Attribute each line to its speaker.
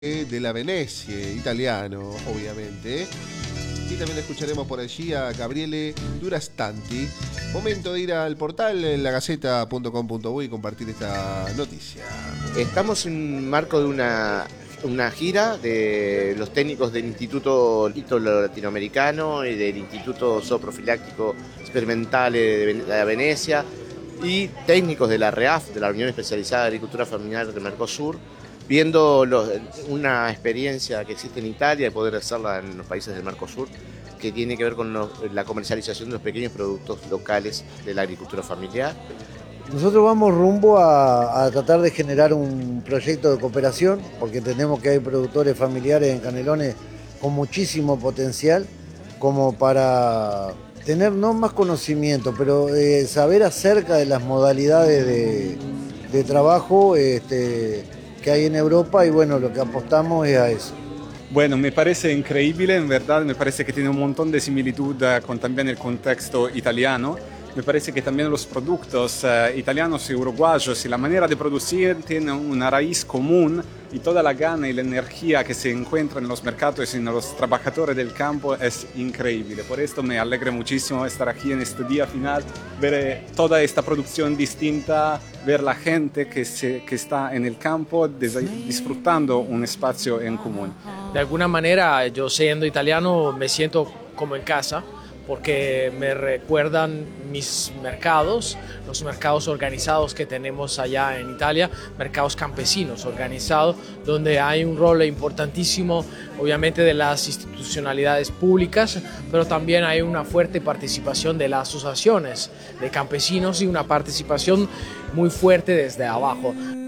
Speaker 1: de la Venecia, italiano, obviamente. Y también escucharemos por allí a Gabriele Durastanti. Momento de ir al portal lagaceta.com.uy y compartir esta noticia.
Speaker 2: Estamos en marco de una gira de los técnicos del Instituto Latinoamericano y del Instituto Zooprofiláctico Experimental de la Venecia y técnicos de la REAF, de la Reunión Especializada de Agricultura Familiar de Mercosur, viendo una experiencia que existe en Italia y poder hacerla en los países del Mercosur, que tiene que ver con la comercialización de los pequeños productos locales de la agricultura familiar.
Speaker 3: Nosotros vamos rumbo a tratar de generar un proyecto de cooperación, porque entendemos que hay productores familiares en Canelones con muchísimo potencial, como para tener no más conocimiento, pero saber acerca de las modalidades de trabajo que hay en Europa, y bueno, lo que apostamos es a eso.
Speaker 4: Bueno, me parece increíble, en verdad, me parece que tiene un montón de similitud con también el contexto italiano. Me parece que también los productos italianos y uruguayos y la manera de producir tienen una raíz común, y toda la gana y la energía que se encuentra en los mercados y en los trabajadores del campo es increíble. Por esto me alegra muchísimo estar aquí en este día final, ver toda esta producción distinta, ver la gente que está en el campo disfrutando un espacio en común.
Speaker 5: De alguna manera, yo siendo italiano me siento como en casa, porque me recuerdan mis mercados, los mercados organizados que tenemos allá en Italia, mercados campesinos organizados, donde hay un rol importantísimo, obviamente, de las institucionalidades públicas, pero también hay una fuerte participación de las asociaciones de campesinos y una participación muy fuerte desde abajo.